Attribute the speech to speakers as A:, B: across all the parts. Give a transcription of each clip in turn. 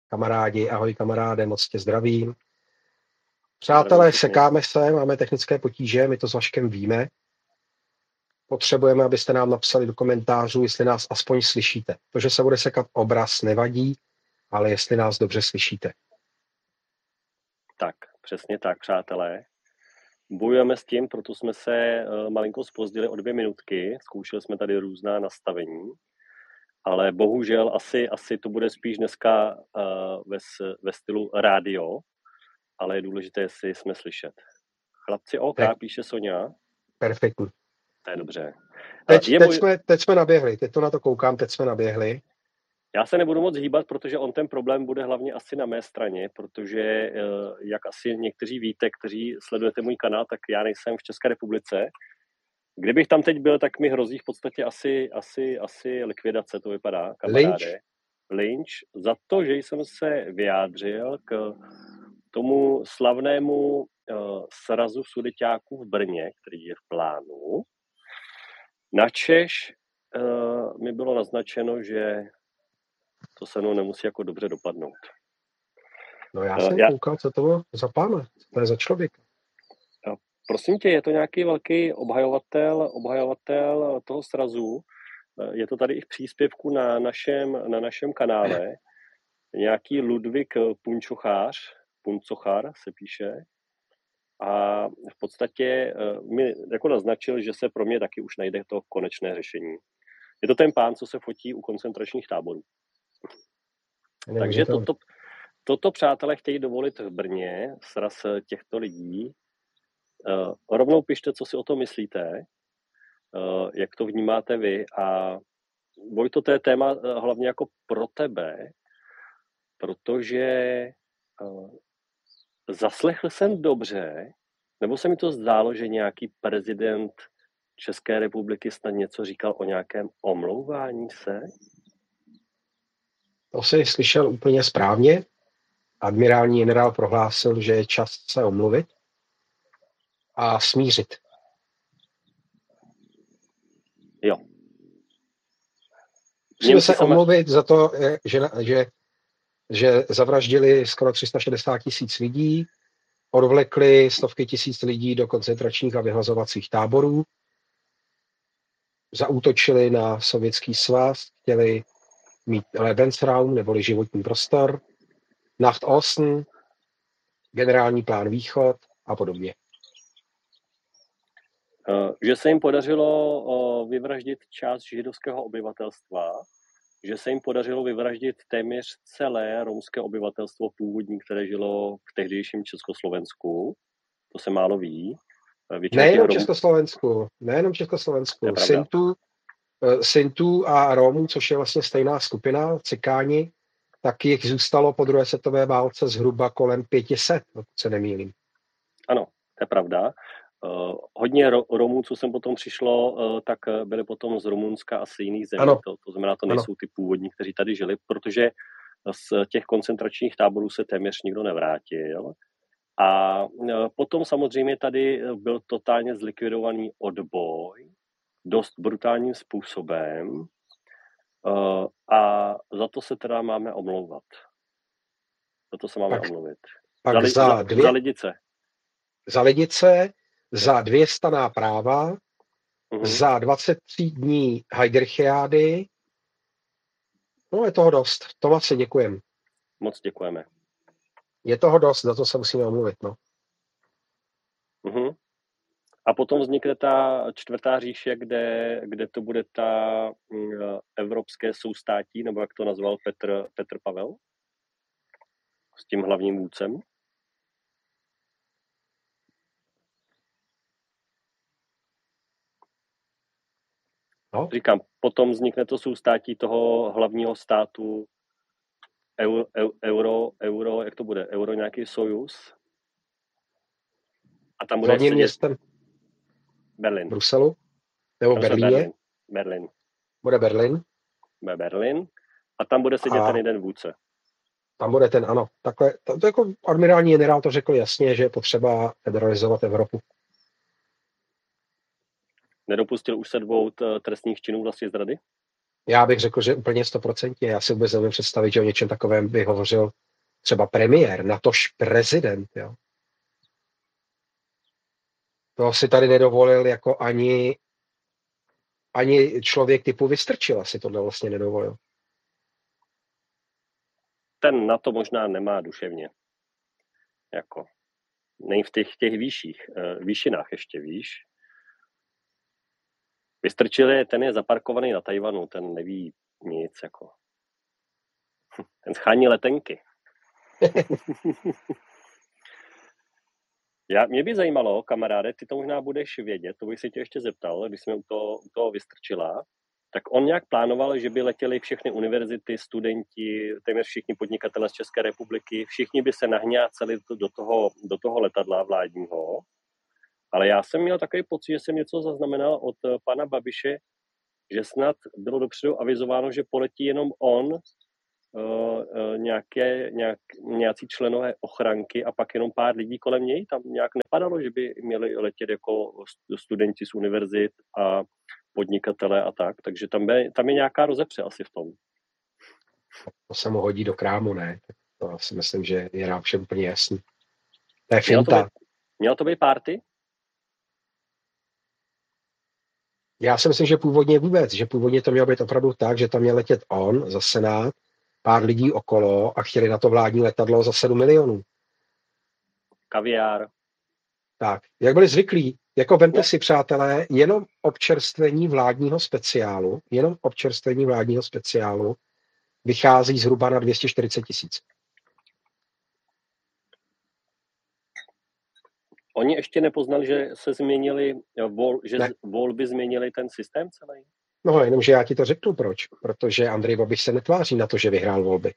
A: kamarádi, ahoj kamaráde, moc tě zdravím. Přátelé, sekáme se, máme technické potíže, my to s Vaškem víme. Potřebujeme, abyste nám napsali do komentářů, jestli nás aspoň slyšíte. To, že se bude sekat obraz, nevadí, ale jestli nás dobře slyšíte.
B: Tak, přesně tak, přátelé. Bojujeme s tím, proto jsme se malinko zpozdili o 2 minutky. Zkoušeli jsme tady různá nastavení, ale bohužel asi to bude spíš dneska ve stylu rádio, ale je důležité, jestli jsme slyšet. Chlapci, OK, píše Sonia.
A: Perfektní.
B: To je dobře.
A: Teď jsme naběhli, teď to na to koukám, teď jsme naběhli.
B: Já se nebudu moc hýbat, protože on ten problém bude hlavně asi na mé straně, protože jak asi někteří víte, kteří sledujete můj kanál, tak já nejsem v České republice. Kdybych tam teď byl, tak mi hrozí v podstatě asi likvidace, to vypadá, kamaráde. Lynch za to, že jsem se vyjádřil k tomu slavnému srazu sudeťáků v Brně, který je v plánu. Načež mi bylo naznačeno, že to se mnou nemusí jako dobře dopadnout.
A: No já jsem koukal, co to bylo za pána, co to je za člověk.
B: Prosím tě, je to nějaký velký obhajovatel toho srazu. Je to tady i v příspěvku na našem kanále. Nějaký Ludvík Puncochar se píše. A v podstatě mi jako naznačil, že se pro mě taky už najde to konečné řešení. Je to ten pán, co se fotí u koncentračních táborů. Takže toto přátelé chtějí dovolit v Brně, sraz těchto lidí. Rovnou pište, co si o tom myslíte, jak to vnímáte vy. A Vojto, to je téma hlavně jako pro tebe, protože zaslechl jsem dobře, nebo se mi to zdálo, že nějaký prezident České republiky snad něco říkal o nějakém omlouvání se?
A: To jsi slyšel úplně správně. Admirální generál prohlásil, že je čas se omluvit a smířit.
B: Jo.
A: Musíme se omluvit za to, že zavraždili skoro 360 000 lidí, odvlekli stovky tisíc lidí do koncentračních a vyhlazovacích táborů, zaútočili na Sovětský svaz, chtěli mít Lebensraum, neboli životní prostor, Nacht Osten, generální plán Východ a podobně.
B: Že se jim podařilo vyvraždit část židovského obyvatelstva, že se jim podařilo vyvraždit téměř celé romské obyvatelstvo původní, které žilo v tehdejším Československu. To se málo ví.
A: Nejenom Československu. Sintů a Romů, což je vlastně stejná skupina, Cikáni, tak jich zůstalo po druhé světové válce zhruba kolem 500, pokud se nemýlím.
B: Ano, to je pravda. Hodně Romů, co sem potom přišlo, tak byli potom z Rumunska a z jiných zemí. To znamená, to nejsou ty původní, kteří tady žili, protože z těch koncentračních táborů se téměř nikdo nevrátil. A potom samozřejmě tady byl totálně zlikvidovaný odboj, dost brutálním způsobem. A za to se teda máme omlouvat. Za to se máme omluvit. Za lidice.
A: Za lidice, za 2 stanná práva, za 23 dní Heidrichiády. No, je toho dost. Tomáši, děkujeme.
B: Moc děkujeme.
A: Je toho dost, za to se musíme omluvit, no.
B: A potom vznikne ta 4. říše, kde to bude ta evropské soustátí, nebo jak to nazval Petr Pavel? S tím hlavním vůdcem. No. Říkám, potom vznikne to soustátí toho hlavního státu euro, jak to bude? Euro nějaký sojus? A tam bude
A: hlavním městem
B: Berlin.
A: Bruselu? Nebo Berlíně?
B: Berlin.
A: Bude Berlin.
B: Bude Berlin. A tam bude sedět ten jeden vůdce.
A: Tam bude ten, ano. Takhle, to jako admirální generál to řekl jasně, že je potřeba federalizovat Evropu.
B: Nedopustil už se 2 trestných činů vlastně zrady?
A: Já bych řekl, že úplně 100%. Já si vůbec nevím představit, že o něčem takovém by hovořil třeba premiér, natož prezident. Jo. To si tady nedovolil jako ani člověk typu Vystrčila si tohle vlastně nedovolil.
B: Ten na to možná nemá duševně. Jako, nej v těch výšinách ještě, víš. Vystrčil ten je zaparkovaný na Tajvanu, ten neví nic, jako. Ten schání letenky. Mě by zajímalo, kamaráde, ty to možná budeš vědět, to bych se tě ještě zeptal, když jsme u toho Vystrčila, tak on nějak plánoval, že by letěli všechny univerzity, studenti, téměř všichni podnikatelé z České republiky, všichni by se nahňáceli do toho letadla vládního, ale já jsem měl takový pocit, že jsem něco zaznamenal od pana Babiše, že snad bylo dopředu avizováno, že poletí jenom on, nějací členové ochranky a pak jenom pár lidí kolem něj. Tam nějak nepadalo, že by měli letět jako studenti z univerzit a podnikatelé a tak. Takže tam je nějaká rozepře asi v tom.
A: To se mu hodí do krámu, ne? To si myslím, že je nám všem úplně jasný. To je finta.
B: Mělo to být party?
A: Já si myslím, že původně to mělo být opravdu tak, že tam měl letět on za Senát, pár lidí okolo a chtěli na to vládní letadlo za 7 milionů.
B: Kaviár.
A: Tak, jak byli zvyklí, jako vemte si, přátelé, jenom občerstvení vládního speciálu vychází zhruba na 240 000.
B: Oni ještě nepoznali, že se změnili, že volby změnili ten systém celý?
A: No, jenomže já ti to řeknu proč. Protože Andrej Babiš se netváří na to, že vyhrál volby.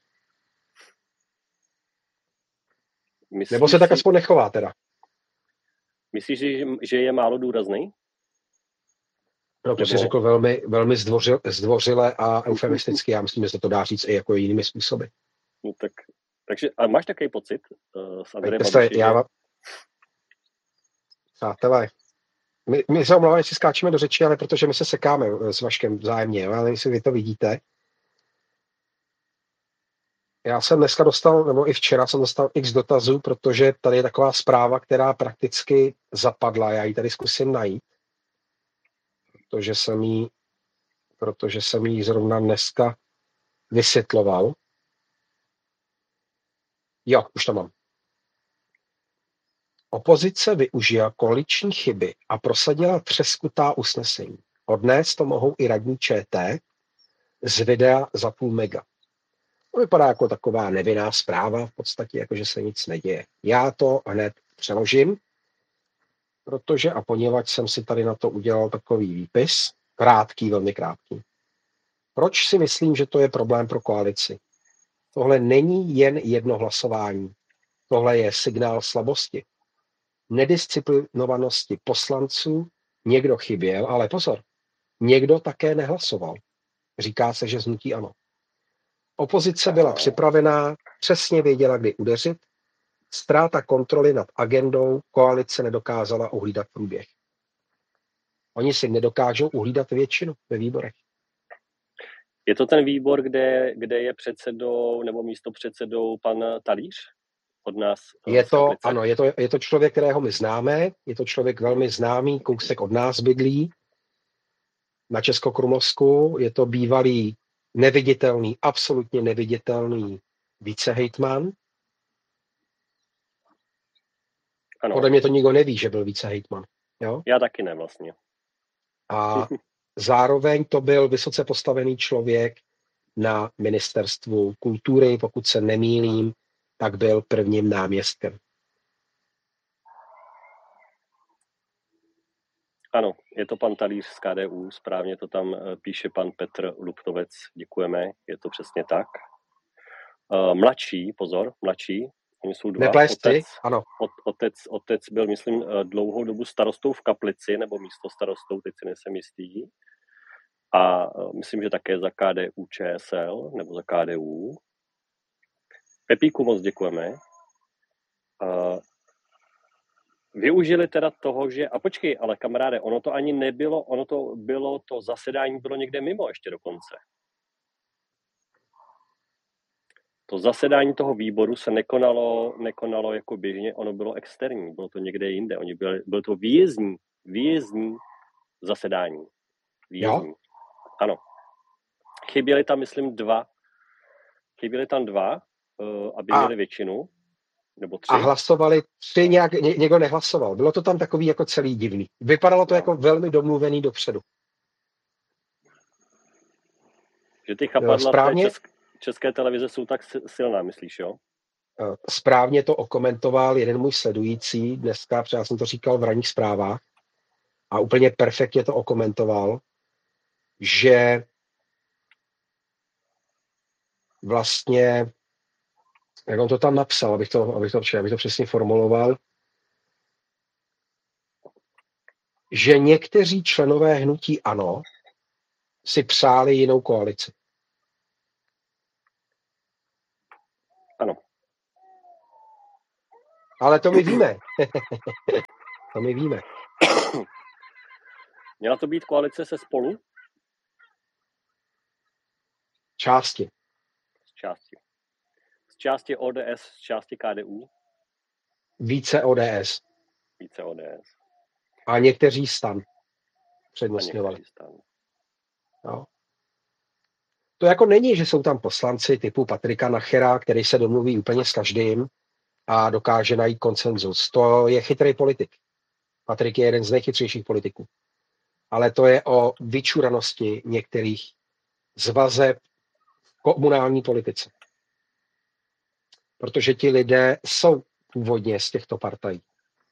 A: Nebo se tak aspoň nechová teda.
B: Myslíš, že je málo důrazný?
A: No to si řekl velmi, velmi zdvořile a eufemisticky. Já myslím, že se to dá říct i jako jinými způsoby.
B: No takže, ale máš takový pocit s Andrejem Babišem?
A: Přátelé, my se omlouváme, si skáčeme do řeči, ale protože my se sekáme s Vaškem vzájemně, ale jestli vy to vidíte. Já jsem dneska dostal, nebo i včera jsem dostal x dotazů, protože tady je taková zpráva, která prakticky zapadla. Já ji tady zkusím najít, protože jsem jí zrovna dneska vysvětloval. Jo, už to mám. Opozice využila koaliční chyby a prosadila třeskutá usnesení. Odnést to mohou i radní ČT z videa za 0,5 mega. To vypadá jako taková nevinná zpráva, v podstatě jako, že se nic neděje. Já to hned přeložím, poněvadž jsem si tady na to udělal takový výpis, velmi krátký. Proč si myslím, že to je problém pro koalici? Tohle není jen jedno hlasování. Tohle je signál slabosti, nedisciplinovanosti poslanců. Někdo chyběl, ale pozor, někdo také nehlasoval. Říká se, že z hnutí ANO. Opozice byla připravená, přesně věděla, kdy udeřit. Ztráta kontroly nad agendou, koalice nedokázala uhlídat průběh. Oni si nedokážou uhlídat většinu ve výborech.
B: Je to ten výbor, kde je předsedou nebo místopředsedou pan Talíř? Od nás?
A: Ano, je to člověk, kterého my známe, je to člověk velmi známý, kousek od nás bydlí na Českokrumlovsku, je to bývalý neviditelný, absolutně neviditelný vicehejtman.
B: Ano.
A: Podle mě to nikdo neví, že byl vicehejtman. Jo?
B: Já taky ne vlastně.
A: A zároveň to byl vysoce postavený člověk na ministerstvu kultury, pokud se nemýlím, tak byl prvním náměstkem. Ano,
B: je to pan Talíř z KDU, správně to tam píše pan Petr Luptovec, děkujeme, je to přesně tak. Mladší, oni jsou dva. Otec byl, myslím, dlouhou dobu starostou v Kaplici, nebo místostarostou, teď si nejsem jistý. A myslím, že také za KDU ČSL, nebo za KDU. Pepíku moc děkujeme. Využili teda toho, že... A počkej, ale kamaráde, ono to ani nebylo, to zasedání bylo někde mimo ještě dokonce. To zasedání toho výboru se nekonalo jako běžně, ono bylo externí, bylo to někde jinde. Bylo to výjezdní zasedání. Výjezdní.
A: Jo?
B: Ano. Chyběli tam, myslím, dva, aby měli většinu, nebo 3.
A: A hlasovali 3, někdo nehlasoval. Bylo to tam takový jako celý divný. Vypadalo to jako velmi domluvený dopředu.
B: Že ty chapadla té české televize jsou tak silná, myslíš, jo?
A: Správně to okomentoval jeden můj sledující dneska, protože já jsem to říkal v ranních zprávách, a úplně perfektně to okomentoval, že vlastně, jak on to tam napsal, abych to přesně formuloval, že někteří členové hnutí ANO si přáli jinou koalici.
B: Ano.
A: Ale to my víme. To my víme.
B: Měla to být koalice se Spolu?
A: Části.
B: Z části ODS, z části KDU?
A: Více ODS. A někteří STAN přednostňovali. No. To jako není, že jsou tam poslanci typu Patrika Nachera, který se domluví úplně s každým a dokáže najít konsenzus. To je chytrý politik. Patrik je jeden z nejchytřejších politiků. Ale to je o vyčuranosti některých z vazeb v komunální politice. Protože ti lidé jsou původně z těchto partají.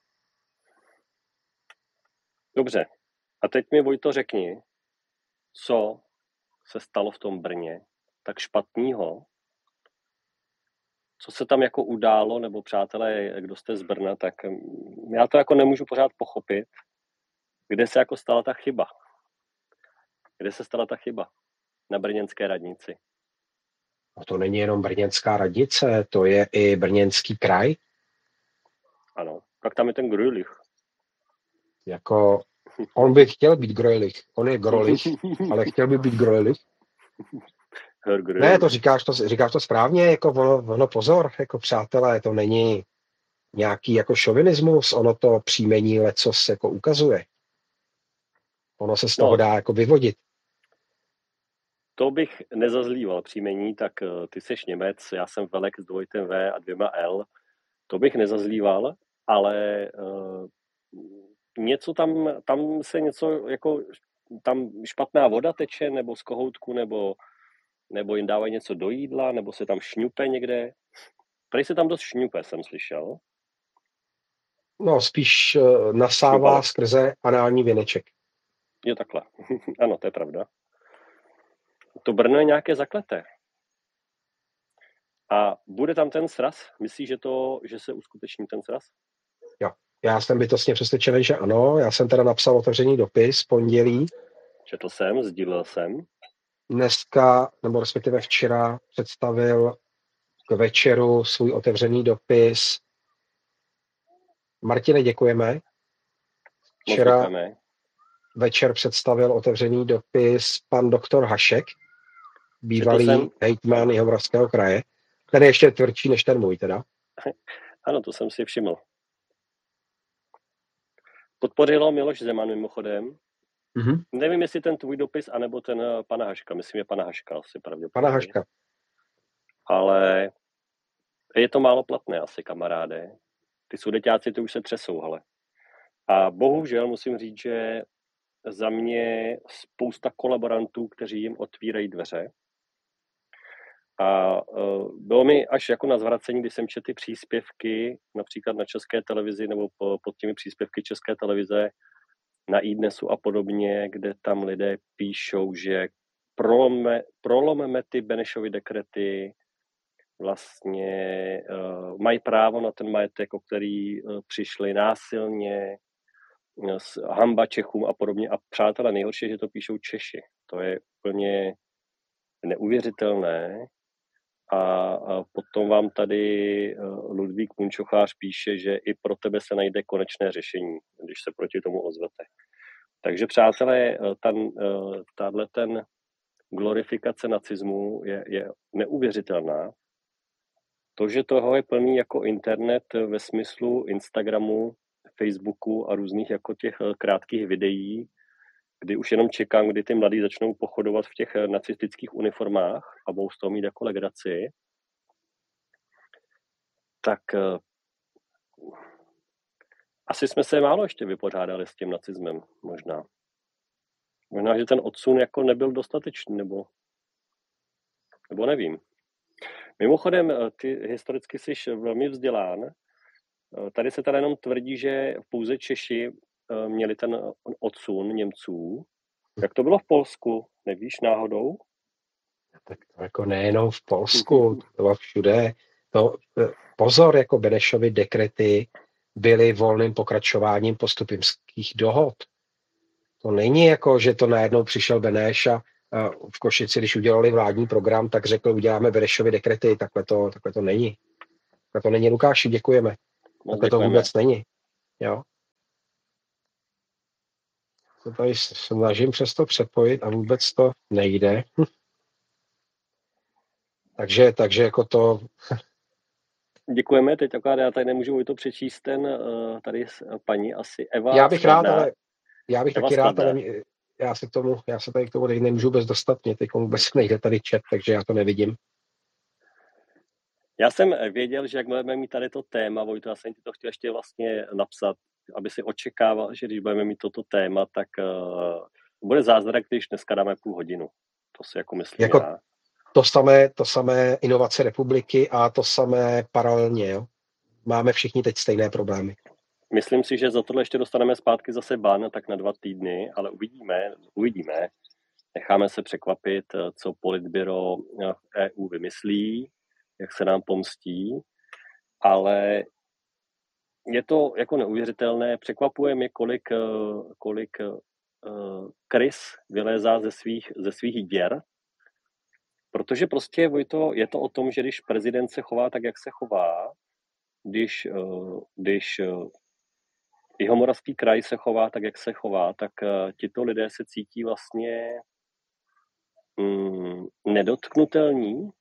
B: Dobře. A teď mi, Vojto, řekni, co se stalo v tom Brně tak špatného, co se tam jako událo, nebo přátelé, kdo jste z Brna, tak já to jako nemůžu pořád pochopit, kde se jako stala ta chyba. Kde se stala ta chyba? Na brněnské radnici.
A: No to není jenom brněnská radnice, to je i Brněnský kraj.
B: Ano, tak tam je ten Grölich.
A: Jako, on by chtěl být Grölich. On je Grolich, ale chtěl by být Grölich. Ne, to říkáš to správně, jako ono pozor, jako přátelé, to není nějaký jako šovinismus, ono to příjmení lecos jako ukazuje. Ono se z toho dá jako vyvodit.
B: To bych nezazlíval příjmení, tak ty seš Němec, já jsem Velek s 2 V a 2 L. To bych nezazlíval, ale něco tam se něco jako, tam špatná voda teče, nebo z kohoutku, nebo jim dávají něco do jídla, nebo se tam šňupe někde. Tady se tam dost šňupe, jsem slyšel.
A: No, spíš nasává skrze anální věneček.
B: Jo, takhle. Ano, to je pravda. To Brno je nějaké zakleté. A bude tam ten sraz? Myslíš, že se uskuteční ten sraz?
A: Jo, já jsem bytostně přesvědčený, že ano. Já jsem teda napsal otevřený dopis pondělí.
B: Četl jsem, sdílel jsem.
A: Dneska, nebo respektive včera, představil k večeru svůj otevřený dopis. Martine, děkujeme. Včera večer představil otevřený dopis pan doktor Hašek, bývalý hejtman Jihomoravského kraje. Ten je ještě tvrdší než ten můj teda.
B: Ano, to jsem si všiml. Podpořilo Miloš Zeman mimochodem.
A: Mm-hmm.
B: Nevím, jestli ten tvůj dopis, anebo ten pana Haška. Myslím, je pana Haška asi pravděpodobně.
A: Pana Haška.
B: Ale je to málo platné asi, kamaráde. Ty sudeťáci, ty už se třesou, hele. A bohužel musím říct, že za mě spousta kolaborantů, kteří jim otvírají dveře. A bylo mi až jako na zvracení, když jsem četl ty příspěvky, například na České televizi nebo pod těmi příspěvky České televize, na iDnesu a podobně, kde tam lidé píšou, že prolomeme ty Benešovy dekrety, vlastně mají právo na ten majetek, o který přišli násilně, hamba Čechům a podobně. A přátelé, nejhorší je, že to píšou Češi. To je úplně neuvěřitelné. A potom vám tady Ludvík Munčochář píše, že i pro tebe se najde konečné řešení, když se proti tomu ozvete. Takže přátelé, tahle ten glorifikace nacismu je neuvěřitelná. To, že toho je plný jako internet ve smyslu Instagramu, Facebooku a různých jako těch krátkých videí, kdy už jenom čekám, kdy ty mladí začnou pochodovat v těch nacistických uniformách a budou z toho mít jako legraci, tak asi jsme se málo ještě vypořádali s tím nacismem, možná. Možná, že ten odsun jako nebyl dostatečný, nebo nevím. Mimochodem, ty historicky jsi velmi vzdělán. Tady se teda jenom tvrdí, že pouze Češi měli ten odsun Němců. Jak to bylo v Polsku? Nevíš náhodou?
A: Tak to jako nejenom v Polsku, to bylo všude. To, pozor, jako Benešovy dekrety byly volným pokračováním postupimských dohod. To není jako, že to najednou přišel Beneš a v Košici, když udělali vládní program, tak řekl, uděláme Benešovy dekrety. Takhle to není. Takhle to není, Lukáši, děkujeme. Takhle to vůbec není. Jo? To tady snažím přesto přepojit a vůbec to nejde. Takže jako to...
B: Děkujeme, teď akorát já tady nemůžu to přečíst, tady paní asi Eva.
A: Já bych
B: Skladná.
A: rád, ale já bych taky rád, ale já se tady k tomu nemůžu vůbec dostat, mě teď vůbec nejde tady chat, takže já to nevidím.
B: Já jsem věděl, že jak budeme mít tady to téma, Vojto, já jsem ti to chtěl ještě vlastně napsat, aby si očekával, že když budeme mít toto téma, tak bude zázrak, když dneska dáme půl hodinu. To si jako myslím
A: jako
B: já.
A: To samé inovace republiky a to samé paralelně, jo? Máme všichni teď stejné problémy.
B: Myslím si, že za tohle ještě dostaneme zpátky zase ban, tak na 2 týdny, ale uvidíme. Necháme se překvapit, co politbyro EU vymyslí, jak se nám pomstí, ale je to jako neuvěřitelné. Překvapuje mě, kolik krys vylézá ze svých děr, protože prostě, Vojto, je to o tom, že když prezident se chová tak, jak se chová, když Jihomoravský kraj se chová tak, jak se chová, tak tito lidé se cítí vlastně nedotknutelní.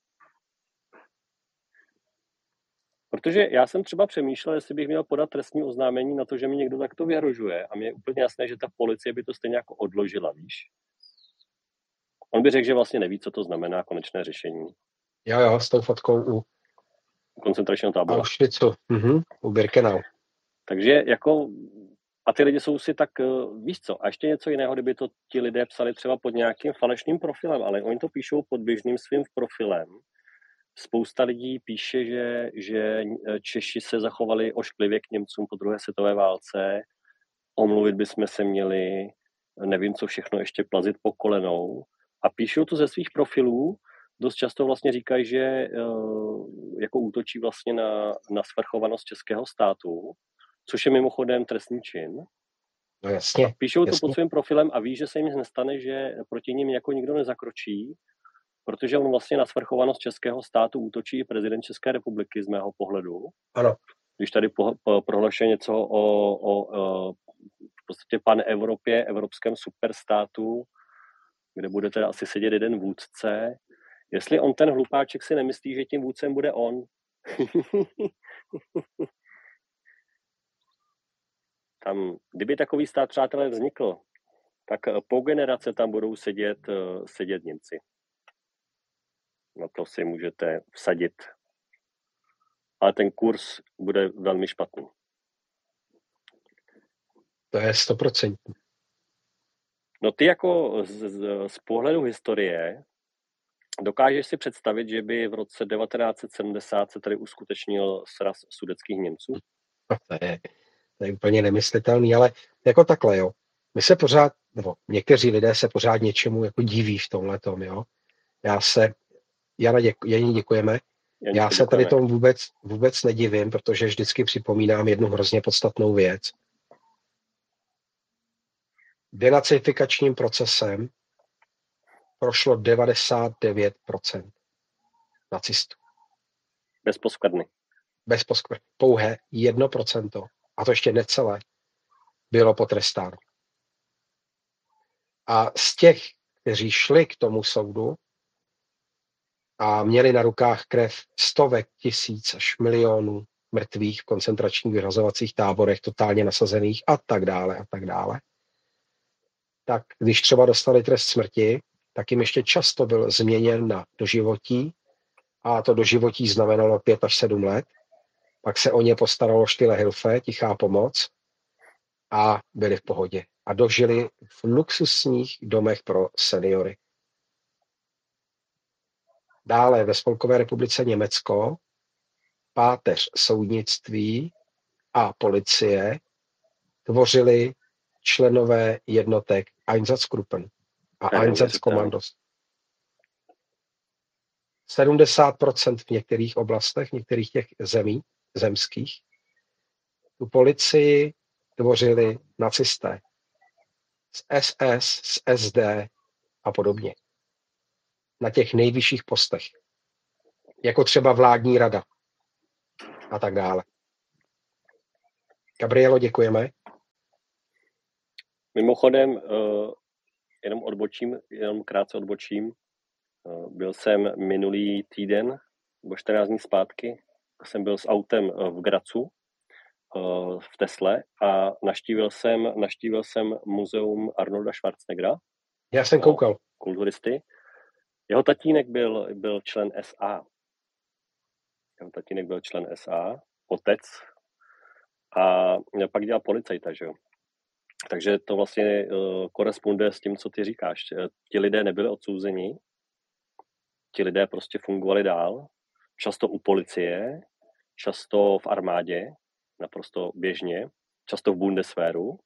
B: Protože já jsem třeba přemýšlel, jestli bych měl podat trestní oznámení na to, že mi někdo takto vyhrožuje. A mně je úplně jasné, že ta policie by to stejně jako odložila, víš. On by řekl, že vlastně neví, co to znamená konečné řešení.
A: Jo, s tou fotkou u
B: koncentračního tábora.
A: Auschwitzu, u Birkenau.
B: Takže jako, a ty lidi jsou si tak, víš co, a ještě něco jiného, kdyby to ti lidé psali třeba pod nějakým falešným profilem, ale oni to píšou pod běžným svým profilem. Spousta lidí píše, že Češi se zachovali ošklivě k Němcům po druhé světové válce, omluvit bychom se měli, nevím, co všechno ještě plazit po kolenou. A píšou to ze svých profilů, dost často vlastně říkají, že jako útočí vlastně na svrchovanost českého státu, což je mimochodem trestný čin.
A: No jasně.
B: A píšou to pod svým profilem a ví, že se jim nestane, že proti nim jako nikdo nezakročí, protože on vlastně na svrchovanost českého státu útočí i prezident České republiky z mého pohledu.
A: Ano.
B: Když tady prohlašuje něco o v podstatě pan-Evropě, evropském superstátu, kde bude teda asi sedět jeden vůdce. Jestli on ten hlupáček si nemyslí, že tím vůdcem bude on. Tam, kdyby takový stát, přátelé, vznikl, tak po generace tam budou sedět Němci. Na to si můžete vsadit. Ale ten kurz bude velmi špatný.
A: To je 100%.
B: No ty jako z pohledu historie dokážeš si představit, že by v roce 1970 se tady uskutečnil sraz sudetských Němců?
A: To je úplně nemyslitelný, ale jako takhle, jo. My se pořád, nebo někteří lidé se pořád něčemu jako diví v tomhletom, jo. Janě děkujeme. Já se tady tomu vůbec nedivím, protože vždycky připomínám jednu hrozně podstatnou věc. Denacifikačním procesem prošlo 99% nacistů.
B: Bez poskvrny.
A: Bez poskvrny. Pouhé 1%, a to ještě necelé, bylo potrestáno. A z těch, kteří šli k tomu soudu, a měli na rukách krev stovek tisíc až milionů mrtvých v koncentračních vyřazovacích táborech, totálně nasazených a tak dále, tak když třeba dostali trest smrti, tak jim ještě často byl změněn na doživotí a to doživotí znamenalo 5 až 7 let. Pak se o ně postaralo Stille Hilfe, tichá pomoc a byli v pohodě. A dožili v luxusních domech pro seniory. Dále ve Spolkové republice Německo páteř soudnictví a policie tvořili členové jednotek Einsatzgruppen a Einsatzkommandos. 70% v některých oblastech, v některých těch zemských, tu policii tvořili nacisté z SS, z SD a podobně. Na těch nejvyšších postech. Jako třeba vládní rada a tak dále. Gabrielo, děkujeme.
B: Mimochodem, jenom krátce odbočím. Byl jsem minulý týden, nebo 14 dní zpátky, byl s autem v Grazu, v Tesle a navštívil jsem muzeum Arnolda Schwarzeneggera.
A: Já jsem koukal.
B: Kulturisty. Jeho tatínek byl člen SA. Otec. A pak dělal policajta, že jo. Takže to vlastně koresponduje s tím, co ty říkáš. Ti lidé nebyli odsouzeni, ti lidé prostě fungovali dál, často u policie, často v armádě, naprosto běžně, často v Bundeswehru,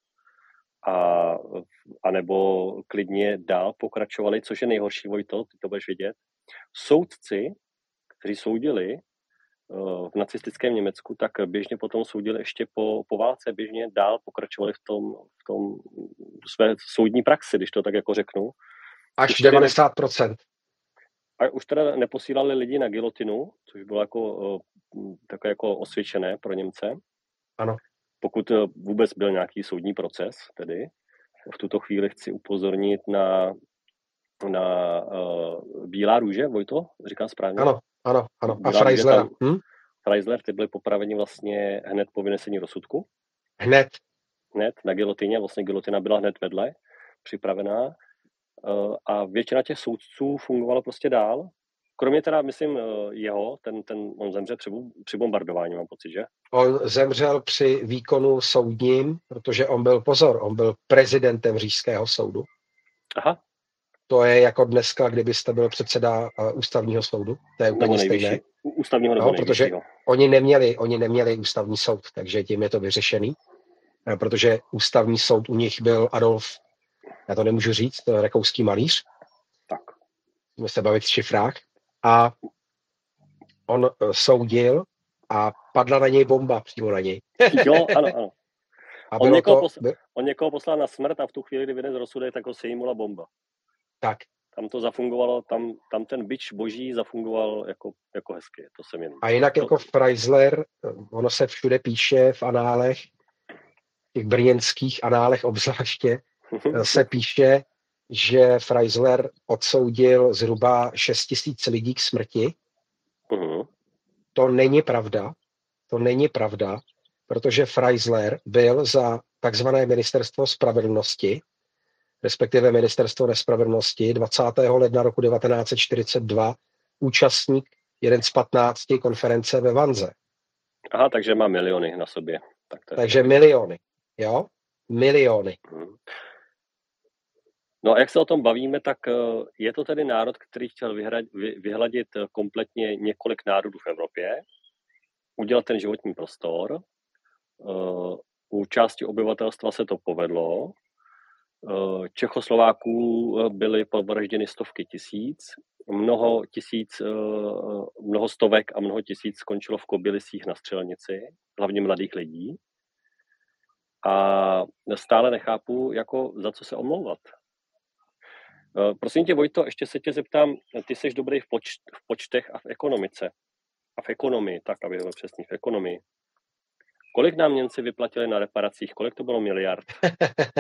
B: a nebo klidně dál pokračovali, což je nejhorší, Vojto, ty to budeš vidět. Soudci, kteří soudili v nacistickém Německu, tak běžně potom soudili ještě po válce, běžně dál pokračovali v tom své soudní praxi, když to tak jako řeknu.
A: Až 90%.
B: A už teda neposílali lidi na gilotinu, což bylo takové jako osvědčené pro Němce.
A: Ano.
B: Pokud vůbec byl nějaký soudní proces, tedy v tuto chvíli chci upozornit na Bílá růže, Vojto, říkám správně?
A: Ano. A Freislera.
B: Freisler, ty byli popraveni vlastně hned po vynesení rozsudku.
A: Hned
B: na gilotině, vlastně gilotina byla hned vedle, připravená. A většina těch soudců fungovala prostě dál. Kromě teda, myslím, on zemřel při bombardování, mám pocit, že?
A: On zemřel při výkonu soudním, protože on byl prezidentem Říšského soudu.
B: Aha.
A: To je jako dneska, kdybyste byl předseda ústavního soudu. To je úplně stejné.
B: Ústavního nebo
A: protože oni neměli ústavní soud, takže tím je to vyřešený. Protože ústavní soud u nich byl Adolf, já to nemůžu říct, rakouský malíř.
B: Tak.
A: Můžeme se bavit v šifrách. A on soudil a padla na něj bomba přímo na něj.
B: Jo, ano. A on někoho poslal na smrt a v tu chvíli, kdy vynes rozsudek, tak ho sejmula bomba.
A: Tak.
B: Tam to zafungovalo, tam ten bič boží zafungoval jako hezky. To jsem jen...
A: A jinak jako Freisler, ono se všude píše v análech, těch brněnských análech obzvláště, se píše, že Freisler odsoudil zhruba 6 000 lidí k smrti. To není pravda, protože Freisler byl za takzvané ministerstvo spravedlnosti, respektive ministerstvo nespravedlnosti 20. ledna roku 1942 účastník jeden z 15 konference ve Vanze.
B: Aha, takže má miliony na sobě.
A: Takže miliony, jo? Miliony.
B: No a jak se o tom bavíme, tak je to tedy národ, který chtěl vyhladit kompletně několik národů v Evropě, udělat ten životní prostor. U části obyvatelstva se to povedlo. Čechoslováků byly povražděny stovky tisíc, mnoho stovek a mnoho tisíc skončilo v Kobylisích na střelnici, hlavně mladých lidí. A stále nechápu, za co se omlouvat. Prosím tě, Vojto, ještě se tě zeptám, ty jsi dobrý v počtech a v ekonomice. A v ekonomii, tak aby bylo přesně v ekonomii. Kolik nám Němci vyplatili na reparacích? Kolik to bylo miliard?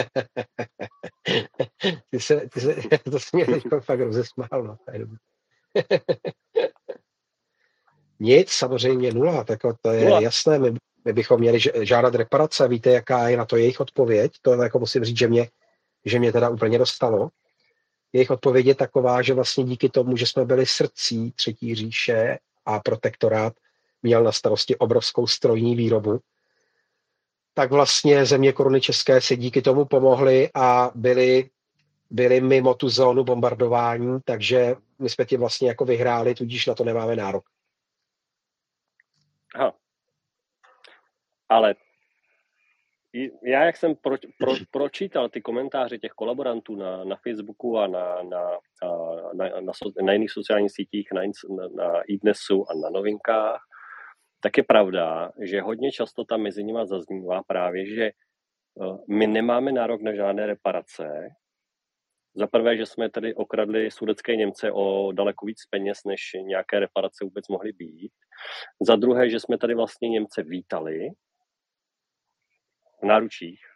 A: To se mě teď fakt rozesmál. No. Nic, samozřejmě nula, tak to je
B: Nula.
A: jasné. My bychom měli žádat reparace. Víte, jaká je na to jejich odpověď? To jako musím říct, že mě teda úplně dostalo. Jejich odpověď je taková, že vlastně díky tomu, že jsme byli srdcí Třetí říše a protektorát měl na starosti obrovskou strojní výrobu, tak vlastně země Koruny české si díky tomu pomohly a byli mimo tu zónu bombardování, takže my jsme tím vlastně jako vyhráli, tudíž na to nemáme nárok.
B: Aha. Ale já, jak jsem pročítal ty komentáře těch kolaborantů na Facebooku a na jiných sociálních sítích, na iDnesu a na Novinkách, tak je pravda, že hodně často tam mezi nimi zaznívá právě, že my nemáme nárok na žádné reparace. Za prvé, že jsme tady okradli sudetské Němce o daleko víc peněz, než nějaké reparace vůbec mohly být. Za druhé, že jsme tady vlastně Němce vítali v náručích